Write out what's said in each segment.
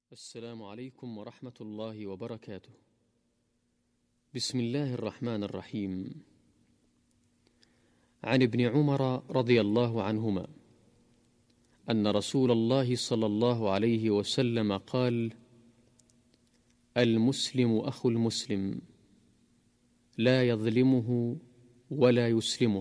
السلام عليكم ورحمة الله وبركاته. بسم الله الرحمن الرحيم. عن ابن عمر رضي الله عنهما أن رسول الله صلى الله عليه وسلم قال: المسلم أخو المسلم لا يظلمه ولا يسلمه،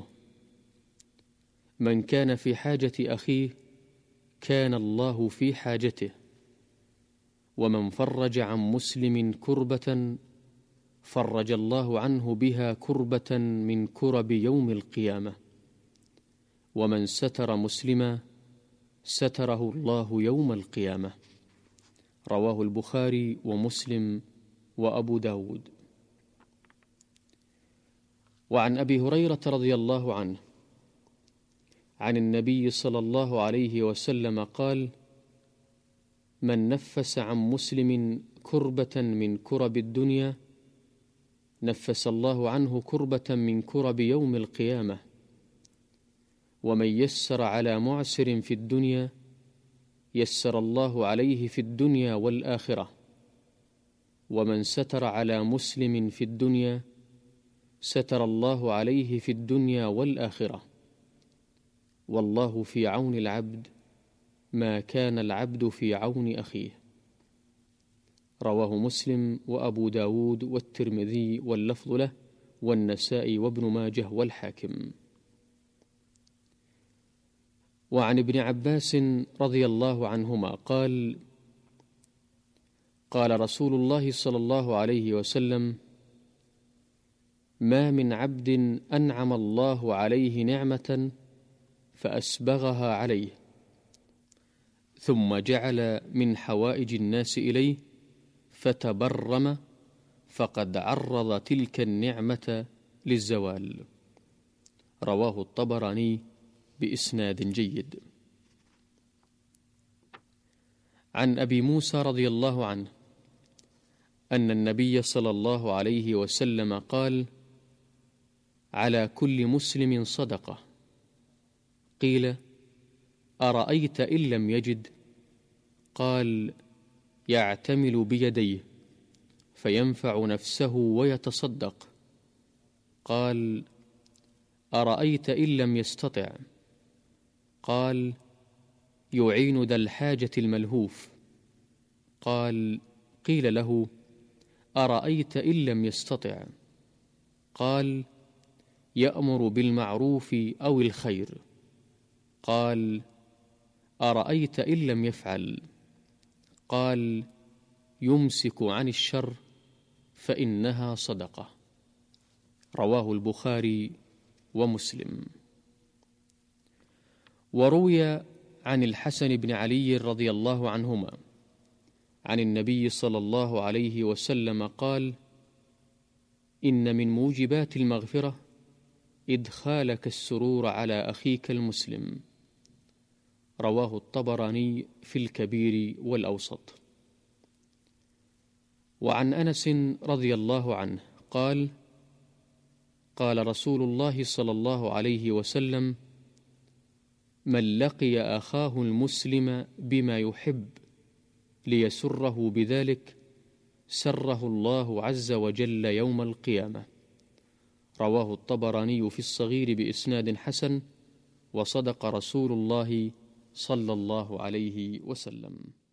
من كان في حاجة أخيه كان الله في حاجته، ومن فرج عن مسلم كربة فرج الله عنه بها كربة من كرب يوم القيامة، ومن ستر مسلما ستره الله يوم القيامة. رواه البخاري ومسلم وأبو داود. وعن أبي هريرة رضي الله عنه عن النبي صلى الله عليه وسلم قال: من نفس عن مسلم كربة من كرب الدنيا نفس الله عنه كربة من كرب يوم القيامة، ومن يسر على معسر في الدنيا يسر الله عليه في الدنيا والآخرة، ومن ستر على مسلم في الدنيا ستر الله عليه في الدنيا والآخرة، والله في عون العبد ما كان العبد في عون أخيه. رواه مسلم وأبو داود والترمذي واللفظ له والنسائي وابن ماجه والحاكم. وعن ابن عباس رضي الله عنهما قال: قال رسول الله صلى الله عليه وسلم: ما من عبد أنعم الله عليه نعمة فأسبغها عليه ثم جعل من حوائج الناس إليه فتبرم فقد عرض تلك النعمة للزوال. رواه الطبراني بإسناد جيد. عن أبي موسى رضي الله عنه أن النبي صلى الله عليه وسلم قال: على كل مسلم صدقة. قيل: أرأيت إن لم يجد؟ قال: يعتمل بيديه فينفع نفسه ويتصدق. قال: أرأيت إن لم يستطع؟ قال: يعين ذا الحاجة الملهوف. قيل له: أرأيت إن لم يستطع؟ قال: يأمر بالمعروف أو الخير. قال: أرأيت إن لم يفعل؟ قال: يمسك عن الشر فإنها صدقة. رواه البخاري ومسلم. وروي عن الحسن بن علي رضي الله عنهما عن النبي صلى الله عليه وسلم قال: إن من موجبات المغفرة إدخالك السرور على أخيك المسلم. رواه الطبراني في الكبير والأوسط. وعن أنس رضي الله عنه قال: قال رسول الله صلى الله عليه وسلم: من لقي أخاه المسلم بما يحب ليسره بذلك سره الله عز وجل يوم القيامة. رواه الطبراني في الصغير بإسناد حسن، وصدق رسول الله صلى الله عليه وسلم.